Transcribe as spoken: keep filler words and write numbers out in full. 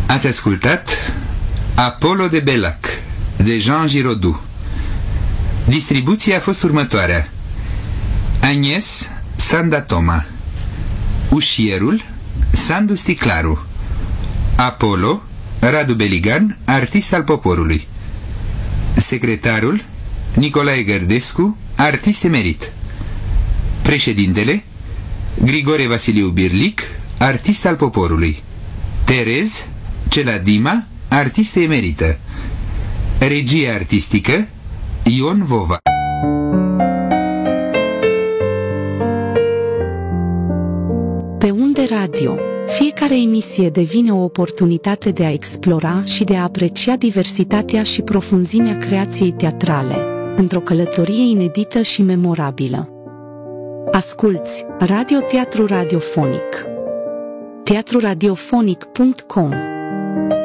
Ați ascultat Apollo de Belac, de Jean Giraudoux. Distribuția a fost următoarea: Agnes Sandatoma, Ușierul Sandu Sticlaru, Apollo Radu Beligan, artist al poporului, secretarul Nicolae Gărdescu, artist emerit, președintele Grigore Vasiliu Birlic, artist al poporului, Terez Celadima, artistă emerită, regie artistică Ion Vova. Pe Unde Radio, fiecare emisie devine o oportunitate de a explora și de a aprecia diversitatea și profunzimea creației teatrale, într-o călătorie inedită și memorabilă. Asculți Radio Teatru Radiofonic. teatru radiofonic punct com